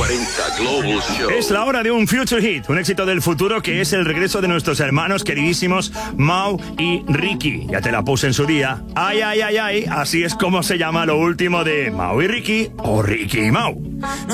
40 Global Show. Es la hora de un Future Hit, un éxito del futuro que es el regreso de nuestros hermanos queridísimos Mau y Ricky. Ya te la puse en su día. Ay, ay, ay, ay, así es como se llama lo último de Mau y Ricky o Ricky y Mau.